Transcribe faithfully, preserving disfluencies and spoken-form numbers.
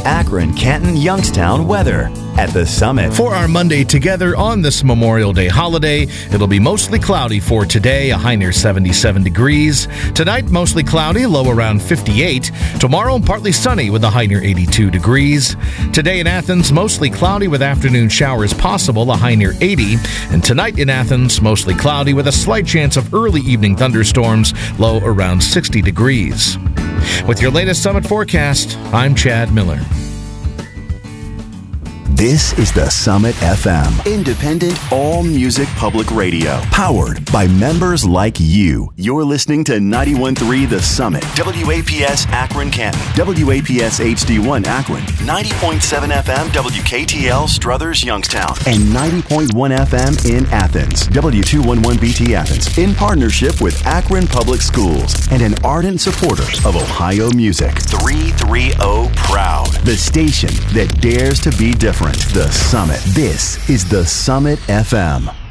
Akron, Canton, Youngstown weather at the Summit. For our Monday together on this Memorial Day holiday, it'll be mostly cloudy for today, a high near seventy-seven degrees. Tonight, mostly cloudy, low around fifty-eight. Tomorrow, partly sunny with a high near eighty-two degrees. Today in Athens, mostly cloudy with afternoon showers possible, a high near eighty. And tonight in Athens, mostly cloudy with a slight chance of early evening thunderstorms, low around sixty degrees. With your latest Summit forecast, I'm Chad Miller. This is the Summit F M, independent all-music public radio, powered by members like you. You're listening to ninety-one point three The Summit, W A P S Akron Canton, W A P S H D one Akron, ninety point seven F M W K T L Struthers Youngstown, and ninety point one F M in Athens, W two eleven B T Athens, in partnership with Akron Public Schools and an ardent supporter of Ohio music. three thirty Proud, the station that dares to be different. The Summit. This is the Summit F M.